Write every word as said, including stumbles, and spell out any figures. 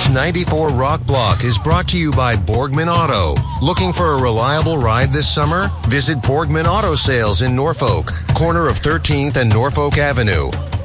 This ninety-four Rock Block is brought to you by Borgman Auto. Looking for a reliable ride this summer? Visit Borgman Auto Sales in Norfolk, corner of thirteenth and Norfolk Avenue.